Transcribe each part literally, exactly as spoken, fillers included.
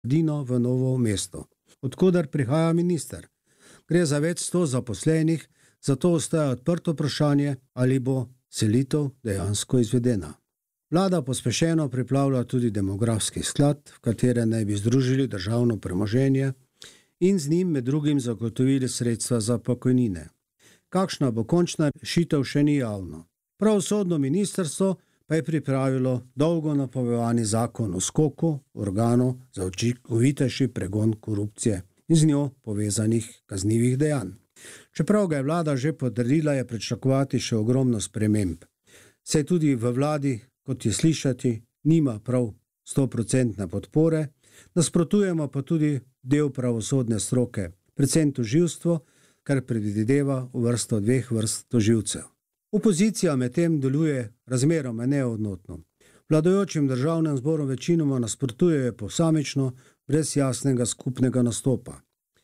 Dino v Novo mesto, odkudar prihaja minister. Gre za več sto zaposlenih, zato ostaja odprto vprašanje, ali bo selitev dejansko izvedena. Vlada pospešeno pripravlja tudi demografski sklad, v katerem naj bi združili državno premoženje in z njim med drugim zagotovili sredstva za pokojnine. Kakšna bo končna rešitev, še ni javno. Pravosodno ministrstvo pa je pripravilo dolgo napovedovani zakon o skoku, organu za učinkovitejši pregon korupcije in z njo povezanih kaznivih dejanj. Čeprav ga je vlada že potrdila, je pričakovati še ogromno sprememb. Saj tudi v vladi, kot je slišati, nima prav stoprocentne podpore, nasprotujemo pa tudi del pravosodne stroke, predvsem tožilstvo, kar predvideva uvrsto dveh vrst tožilcev. Opozicija medtem deluje razmeroma neodnotno. Vladajočim državnem zborom večinoma nasprotujejo posamično, brez jasnega skupnega nastopa.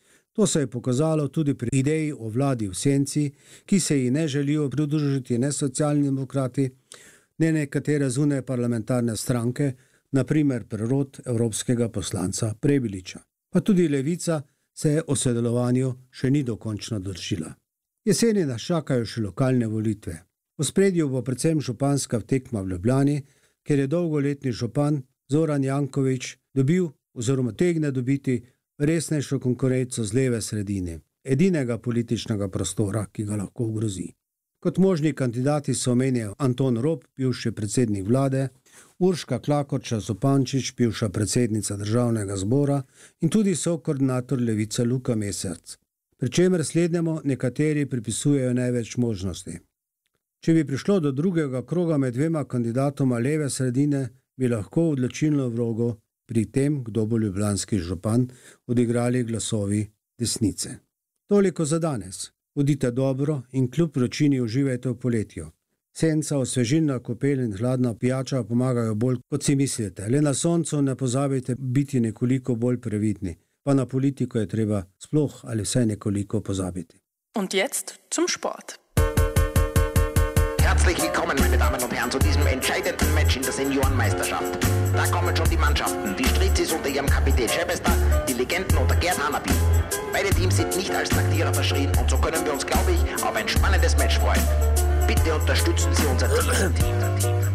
To se je pokazalo tudi pri ideji o vladi v senci, ki se ji ne želijo pridružiti ne Socialni demokrati, ne nekatere zunaj parlamentarne stranke, na primer prerod evropskega poslanca Prebiliča. Pa tudi Levica se o sodelovanju še ni dokončno odločila. Jeseni nas čakajo še lokalne volitve. V ospredju bo predvsem županska tekma v Ljubljani, ker je dolgoletni župan Zoran Janković dobil oziroma tegne dobiti resnejšo konkurenco z leve sredine, edinega političnega prostora, ki ga lahko ogrozi. Kot možni kandidati so omenjajo Anton Rob, bivši predsednik vlade, Urška Klakočar Zupančič, bivša predsednica državnega zbora in tudi sokoordinator Levice Luka Mesec. Pričemer slednjemu nekateri pripisujejo največ možnosti. Če bi prišlo do drugega kroga med dvema kandidatoma leve sredine, bi lahko odločilno vlogo pri tem, kdo bo ljubljanski župan, odigrali glasovi desnice. Toliko za danes. Bodite dobro in kljub vročini uživajte v poletju. Senca, osvežilna kopel in hladna pijača pomagajo bolj, kot si mislite. Le na soncu ne pozabite biti nekoliko bolj previdni. Pa na politiko je treba sploh ali vsaj nekoliko pozabiti. Und jetzt zum Sport. Herzlich willkommen, meine Damen und Herren, zu diesem entscheidenden Match in der Seniorenmeisterschaft. Da kommen schon die Mannschaften, die Stritzis unter ihrem Kapitän Schebester, die Legenden unter Gerd Hanapi. Beide Teams sind nicht als Taktierer verschrien und so können wir uns, glaube ich, auf ein spannendes Match freuen. Bitte unterstützen Sie unser Team.